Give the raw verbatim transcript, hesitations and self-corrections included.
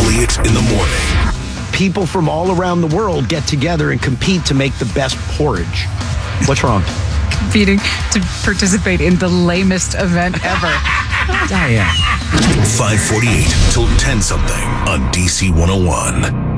Elliott in the morning. People from all around the world get together and compete to make the best porridge. What's wrong? Competing to participate in the lamest event ever. Diane. five forty-eight till ten something on D C one oh one.